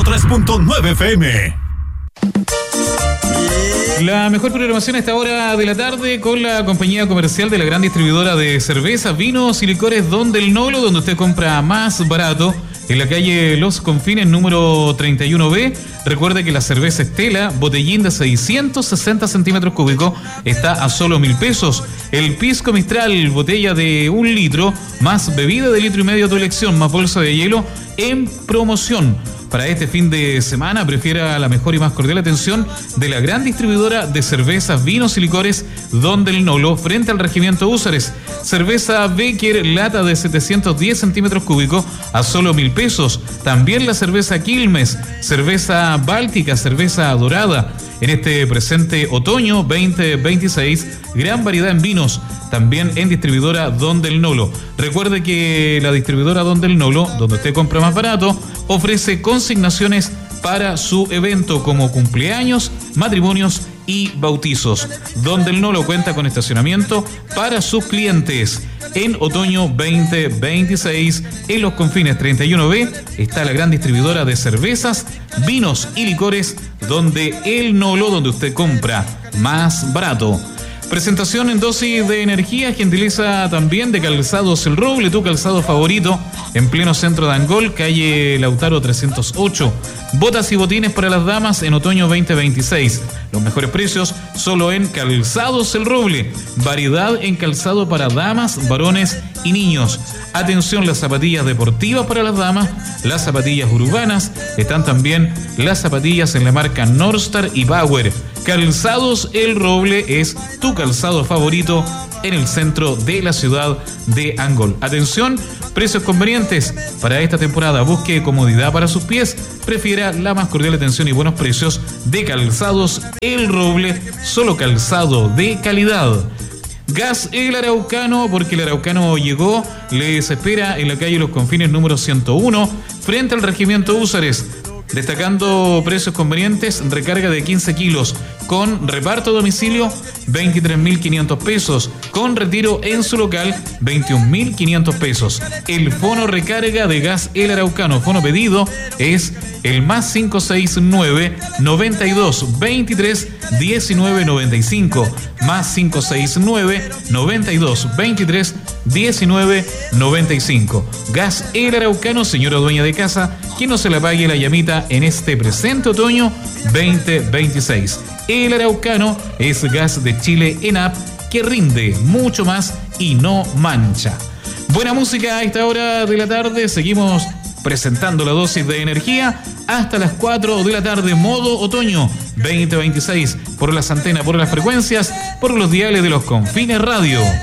103.9 FM. La mejor programación a esta hora de la tarde con la compañía comercial de la gran distribuidora de cervezas, vinos y licores Don del Nolo, donde usted compra más barato, en la calle Los Confines, número 31B. Recuerde que la cerveza Estela, botellín de 660 centímetros cúbicos, está a solo 1.000 pesos. El Pisco Mistral, botella de 1 litro, más bebida de 1,5 litros a tu elección, más bolsa de hielo, en promoción. Para este fin de semana, prefiera la mejor y más cordial atención de la gran distribuidora de cervezas, vinos y licores Don del Nolo, frente al Regimiento Húsares. Cerveza Becker, lata de 710 centímetros cúbicos, a solo 1.000 pesos. También la cerveza Quilmes, cerveza Báltica, cerveza dorada. En este presente otoño 2026, gran variedad en vinos, también en distribuidora Don del Nolo. Recuerde que la distribuidora Don del Nolo, donde usted compra más barato, ofrece consignaciones para su evento como cumpleaños, matrimonios y bautizos. Don del Nolo cuenta con estacionamiento para sus clientes. En otoño 2026, en Los Confines 31B, está la gran distribuidora de cervezas, vinos y licores Don del Nolo, donde usted compra más barato. Presentación en dosis de energía, gentileza también de Calzados El Roble, tu calzado favorito, en pleno centro de Angol, calle Lautaro 308. Botas y botines para las damas en otoño 2026. Los mejores precios solo en Calzados El Roble. Variedad en calzado para damas, varones y niños. Atención, las zapatillas deportivas para las damas, las zapatillas urbanas, están también las zapatillas en la marca Nordstar y Bauer. Calzados El Roble es tu calzado favorito en el centro de la ciudad de Angol. Atención, precios convenientes para esta temporada. Busque comodidad para sus pies. Prefiera la más cordial atención y buenos precios de Calzados El Roble. Solo calzado de calidad. Gas El Araucano, porque el Araucano llegó. Les espera en la calle Los Confines número 101, frente al Regimiento Húsares. Destacando precios convenientes, recarga de 15 kilos con reparto a domicilio, 23.500 pesos, con retiro en su local, 21.500 pesos. El fono recarga de Gas El Araucano, fono pedido, es el más 569 92 23 19 95, más 569 92 23 19 95. Gas El Araucano, señora dueña de casa, que no se le apague la llamita en este presente otoño 2026. El Araucano es gas de Chile ENAP que rinde mucho más y no mancha. Buena música a esta hora de la tarde. Seguimos presentando la dosis de energía hasta las 4 de la tarde, modo otoño 2026, por las antenas, por las frecuencias, por los diales de Los Confines Radio.